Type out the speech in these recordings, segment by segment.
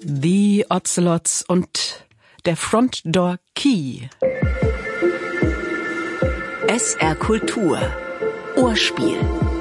The Ocelots und der Front Door Key. SR Kultur. Ohrspiel.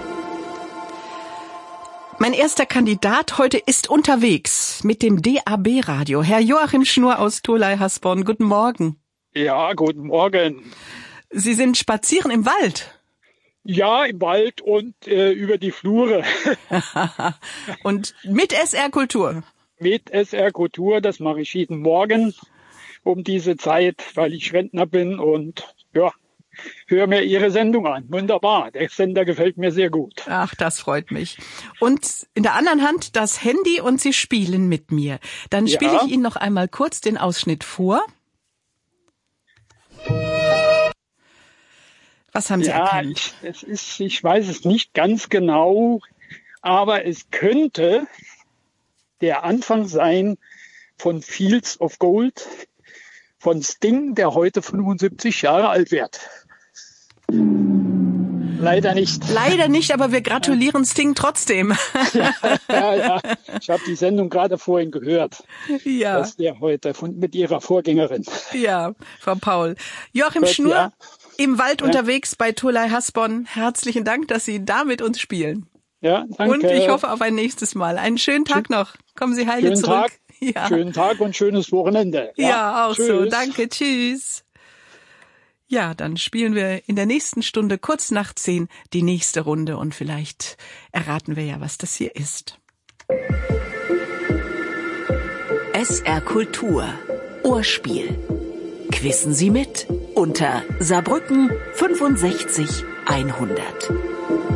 Mein erster Kandidat heute ist unterwegs mit dem DAB-Radio. Herr Joachim Schnur aus Tholey-Hasborn, guten Morgen. Ja, guten Morgen. Sie sind spazieren im Wald? Ja, im Wald und über die Flure. Und mit SR Kultur? Mit SR Kultur, das mache ich jeden Morgen um diese Zeit, weil ich Rentner bin und ja, höre mir Ihre Sendung an. Wunderbar, der Sender gefällt mir sehr gut. Ach, das freut mich. Und in der anderen Hand das Handy und Sie spielen mit mir. Dann spiele ich Ihnen noch einmal kurz den Ausschnitt vor. Was haben Sie erkannt? Ich weiß es nicht ganz genau, aber es könnte der Anfang sein von Fields of Gold von Sting, der heute 75 Jahre alt wird. Leider nicht. Leider nicht, aber wir gratulieren Sting trotzdem. Ja. Ich habe die Sendung gerade vorhin gehört. Ja. Dass der heute mit ihrer Vorgängerin. Ja, Frau Paul. Joachim Schnur, im Wald unterwegs bei Tholey-Hasborn. Herzlichen Dank, dass Sie da mit uns spielen. Ja, danke. Und ich hoffe auf ein nächstes Mal. Einen schönen Tag noch. Kommen Sie heile zurück. Ja. Schönen Tag und schönes Wochenende. Ja, auch Tschüss. so. Danke. Tschüss. Ja, dann spielen wir in der nächsten Stunde kurz nach 10 die nächste Runde und vielleicht erraten wir ja, was das hier ist. SR Kultur. Ohrspiel. Quissen Sie mit unter Saarbrücken 65 100.